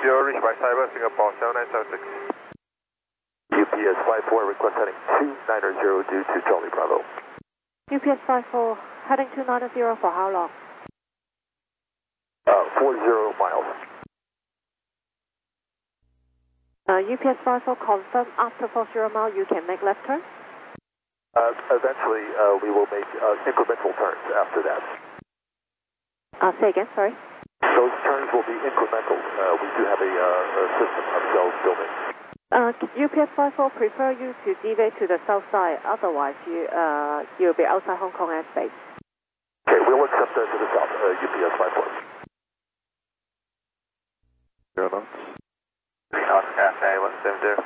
0, reached by Cyber, Singapore 7976. UPS 54, request heading 290 due to Charlie Bravo. UPS 54, heading 290 for how long? 40 miles. UPS 54, confirm after 40 miles you can make left turn? Eventually, we will make incremental turns after that. Say again, sorry. Those turns will be incremental. We do have a system of cells building. UPS 54 prefer you to deviate to the south side, otherwise you'll be outside Hong Kong airspace. Okay, we'll accept to the south, UPS 54. 0 knots. 3 knots, Cafe 170.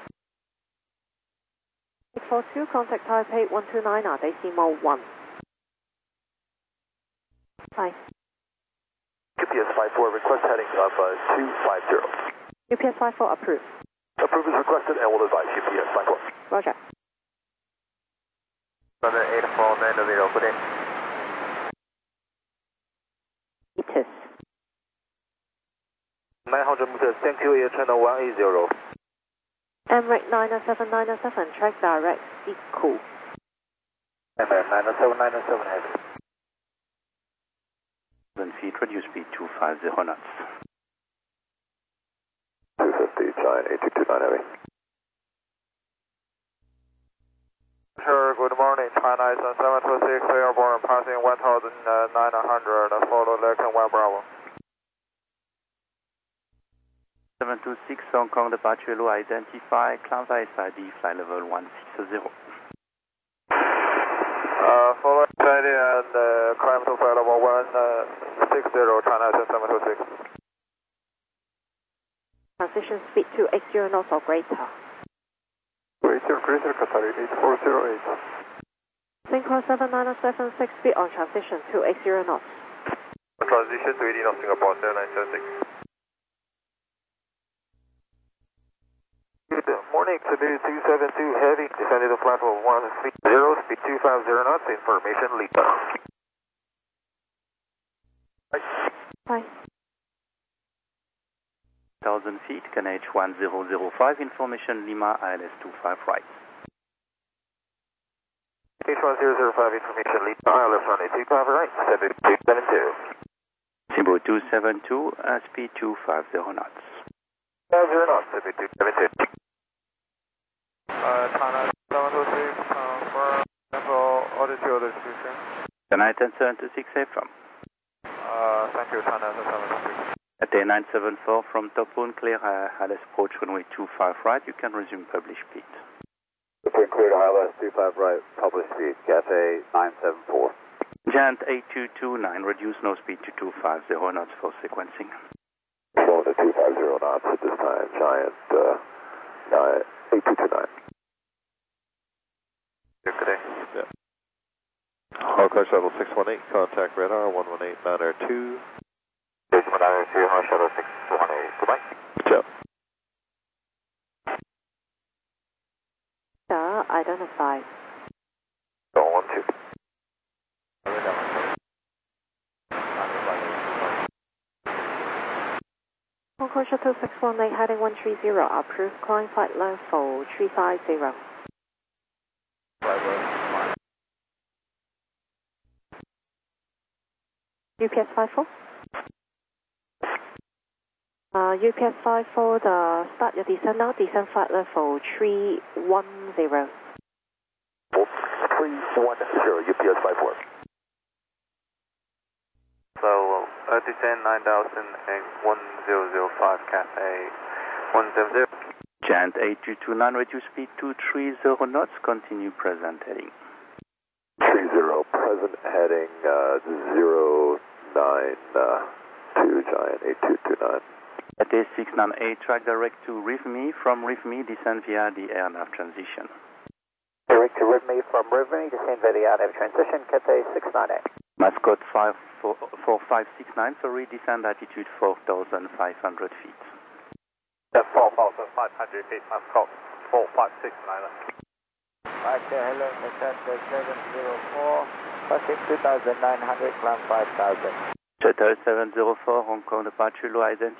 642, contact Taipei 129, decimal 1. Hi. UPS 54, request heading of 250. UPS 54 approved. Approve is requested and will advise UPS 54. Roger. 8490, good day. Meters. 900 meters, thank you, Air Channel 180. Emirates 907, track direct, equal. Emirates 907, heavy. 7 feet, reduce speed 250 knots. 250, giant 8229 heavy. Sure, good morning, China is 726, airborne, passing 1900, follow Lincoln 1 Bravo. 726 Hong Kong departure low identify, climb via SID, flight level 160. Follow SID and climb to flight level 160, China is 726. Transition speed to 80 knots or greater. Greater, Qatar 8408. Synchro 7976 speed on transition to 80 knots. Transition to 80 knots, Singapore 7976. Good morning, Cebu 272 heavy, descending to flight level 130, speed 250 knots, information lead. Bye. 1000 feet, Canage 1005, information Lima, ILS 25 right. H1005, information lead, ILS 125 right, Cebu 272. Cebu 272, speed 250 knots. 50 knots, Cebu 272. China 726, confirm central altitude distribution. Tonight 726 from. Thank you, China 726. At a 974 from Topun, clear ILS approach runway 25 right, you can resume published speed. Topun cleared ILS 25 right, published speed, Cathay 974. Giant 8229, reduce no speed to 250 knots for sequencing. Slowing to 250 knots at this time, Giant 8229. Good day. Yeah. Hawkeye Shuttle 618, contact radar 118902. 1192, Hawkeye Shuttle 618, goodbye. Good job. Identified. 12. Hong Kong Shuttle 618, heading 130, approved, climb flight level 350. UPS 54? UPS 54, start your descent now, descent flight level 310. 310, UPS 54. So, descend 900105, Cathay 170. Giant 8229, reduce speed to 30 knots, continue present heading. 30, present heading 092, Giant 8229. At a 698, track direct to RIVME, from RIVME, descend via the airnav transition. Direct to RIVME from RIVME, descend via the airnav transition, Cathay 698. Mascot 4569, sorry, descend altitude 4,500 feet. 4,500 feet, Mascot 4569. Hello, Cessna 704, passing 2,900, climb 5,000. Shuttle 704, Hong Kong departure low identified.